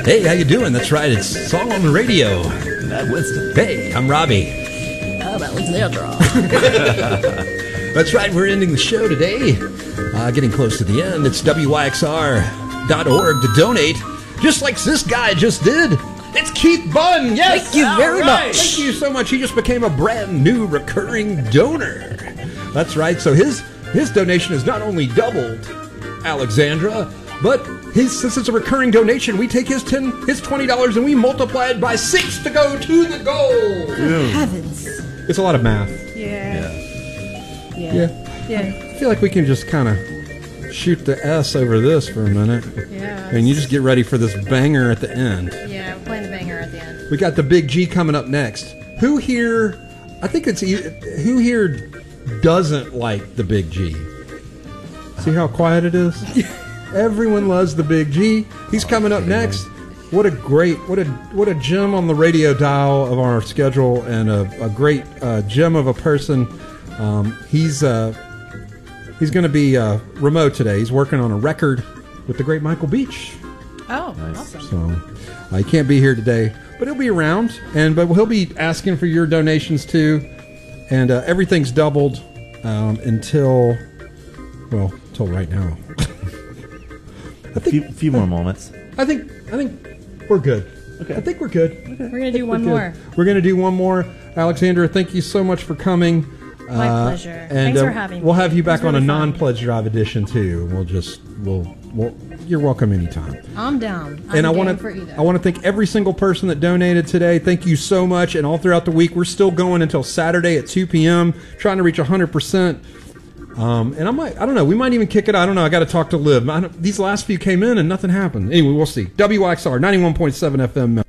Hey, how you doing? That's right, it's Song on the Radio. I'm Winston. Hey, I'm Robbie. I'm Alexandra. That's right, we're ending the show today. Getting close to the end. It's WYXR.org to donate, just like this guy just did. It's Keith Bunn. Yes. Thank you very much. Thank you so much. He just became a brand new recurring donor. That's right. So his donation has not only doubled, Alexandra, but since it's a recurring donation, we take his $20 and we multiply it by 6 to go to the goal. Heavens. It's a lot of math. Yeah. I feel like we can just kind of shoot the S over this for a minute. Yeah. And you just get ready for this banger at the end. Yeah, we're playing the banger at the end. We got the Big G coming up next. Who here doesn't like the Big G? See how quiet it is? Everyone loves the Big G. He's coming up next. What a gem on the radio dial of our schedule, and a great gem of a person. He's going to be remote today. He's working on a record with the great Michael Beach. Oh, nice. Awesome. So he can't be here today, but he'll be around, but he'll be asking for your donations too. And everything's doubled until right now. A few more moments. I think we're good. Okay. I think we're good. We're going to do one more. We're going to do one more. Alexandra, thank you so much for coming. My pleasure. And Thanks for having me. We'll have you back on a really fun. non-pledge drive edition too. You're welcome anytime. I'm down. And I want to thank every single person that donated today. Thank you so much. And all throughout the week, we're still going until Saturday at 2 p.m. trying to reach 100%. And I don't know. We might even kick it. I don't know. I got to talk to Liv. These last few came in and nothing happened. Anyway, we'll see. WYXR 91.7 FM.